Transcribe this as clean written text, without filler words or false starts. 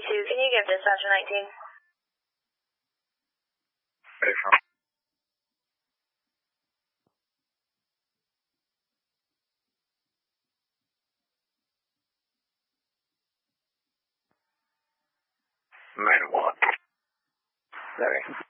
can you give dispatch a 19? Ready for him. Man, what? Sorry.